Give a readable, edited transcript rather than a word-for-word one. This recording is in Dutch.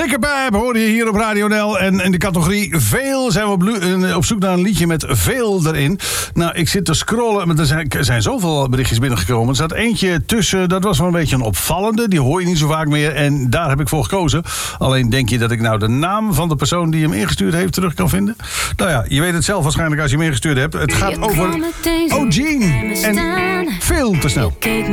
Flikkerpijp hoorde je hier op Radio NL. En in de categorie veel zijn we op zoek naar een liedje met veel erin. Nou, ik zit te scrollen, maar er zijn zoveel berichtjes binnengekomen. Er staat eentje tussen, dat was wel een beetje een opvallende. Die hoor je niet zo vaak meer en daar heb ik voor gekozen. Alleen denk je dat ik nou de naam van de persoon die hem ingestuurd heeft terug kan vinden? Nou ja, je weet het zelf waarschijnlijk als je hem ingestuurd hebt. Het gaat over O'Gene en Veel te snel.